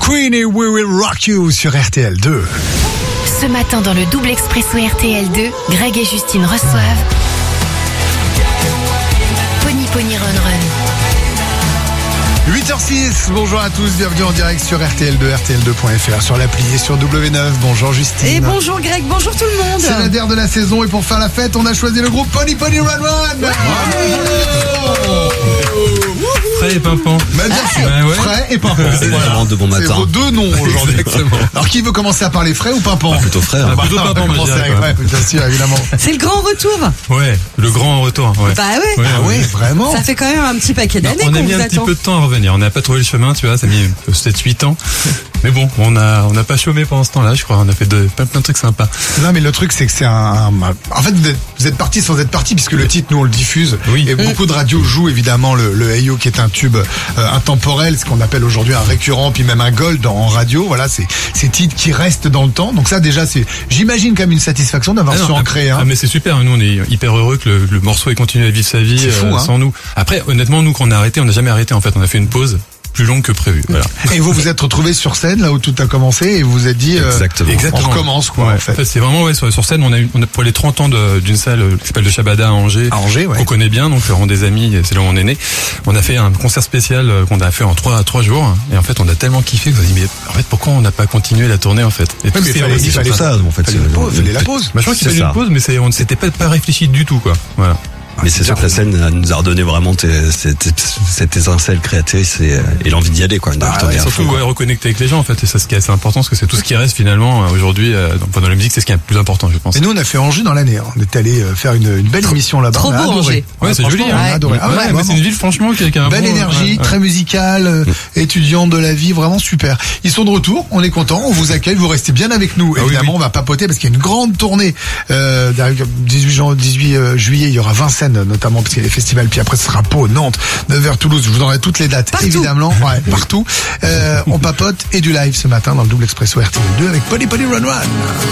Queen et We Will Rock You sur RTL2. Ce matin dans le double expresso RTL2, Greg et Justine reçoivent Pony Pony Run Run. 8h06, bonjour à tous, bienvenue en direct sur RTL2, RTL2.fr, sur l'appli et sur W9. Bonjour Justine. Et bonjour Greg, bonjour tout le monde. C'est la dernière de la saison et pour faire la fête, on a choisi le groupe Pony Pony Run Run. Frais et pimpant. Bah, bien sûr, ouais. frais et pimpant. C'est vraiment de bon C'est matin. vos deux noms aujourd'hui. Exactement. Alors qui veut commencer à parler frais ou pimpant? Plutôt frais. Hein. Plutôt on va pimpant, moi, commencer je dirais, avec quoi. bien sûr, évidemment. C'est le grand retour. Ouais, le grand retour. Ouais. Bah ouais. Ah ouais, vraiment. Ça fait quand même un petit paquet d'années On a qu'on mis vous un petit attend. peu de temps à revenir. On n'a pas trouvé le chemin, tu vois. Ça a mis peut-être 8 ans. Mais bon, on n'a pas chômé pendant ce temps-là, je crois. On a fait plein de trucs sympas. Non, mais le truc, c'est que c'est en fait, vous êtes parti sans être parti, puisque le titre, nous, on le diffuse. Oui. Et beaucoup de radios jouent, évidemment, le Hey Yo, qui est un tube intemporel, ce qu'on appelle aujourd'hui un récurrent, puis même un gold en radio. Voilà, c'est ces titres qui restent dans le temps. Donc ça, déjà, c'est, j'imagine, quand même une satisfaction d'avoir su en créer un. Mais c'est super. Nous, on est hyper heureux que le morceau ait continué à vivre sa vie C'est fou, hein. sans nous. Après, honnêtement, nous, quand on a arrêté, on n'a jamais arrêté. En fait, on a fait une pause plus longue que prévu. Voilà. Et vous vous êtes retrouvés sur scène, là où tout a commencé, et vous vous êtes dit, Exactement. on recommence, quoi, Ouais. en fait. C'est vraiment, ouais, sur scène, on a pour les 30 ans d'une salle qui s'appelle le Shabada à Angers. À Angers, ouais. On connaît bien, donc on des amis, c'est là où on est né. On a fait un concert spécial qu'on a fait en 3 jours. Et en fait, on a tellement kiffé qu'on s'est dit, mais en fait, pourquoi on n'a pas continué la tournée, en fait? Et Ouais, mais il fallait ça, en fait. fallait la pause. Bah, je crois qu'il C'est fallait ça. une pause, mais on ne s'était pas réfléchi du tout, quoi. Voilà. Mais c'est sûr que la scène nous a redonné vraiment cette étincelle créatrice et l'envie d'y aller, quoi. De retourner à Surtout, fond, quoi. ouais, reconnecter avec les gens, en fait. Et ça, ce qui est assez important, parce que c'est tout ce qui reste, finalement, aujourd'hui, dans la musique, c'est ce qui est le plus important, je pense. Et nous, on a fait Angers dans l'année. On est allé faire une belle émission là-bas. Trop On a beau, adoré. Angers. Ouais, c'est franchement, joli, on a hein. adoré. Ah ouais, Ouais, mais vraiment. c'est une ville, franchement, qui a un Belle bon- énergie, ouais. très musicale, étudiante de la vie, vraiment super. Ils sont de retour, on est content, on vous accueille, vous restez bien avec nous. Ah oui, Évidemment, oui. on va papoter parce qu'il y a une grande tournée. 18 juillet, il y aura Vincennes notamment parce qu'il y a les festivals. Puis après, ce sera Pau, Nantes, Nevers, Toulouse. Je vous donnerai toutes les dates, Partout. évidemment. Ouais, partout. On papote et du live ce matin dans le double expresso RTL2 avec Pony Pony Run Run.